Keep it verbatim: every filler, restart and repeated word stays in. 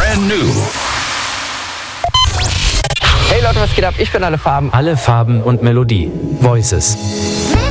brand new. Hey Leute, was geht ab? Ich bin Alle Farben. Alle Farben und Melodie. Voices.